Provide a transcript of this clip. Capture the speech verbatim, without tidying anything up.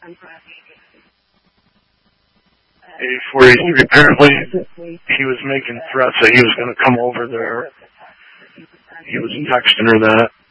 eight forty-three, apparently he was making threats that he was going to come over there. He was texting her that.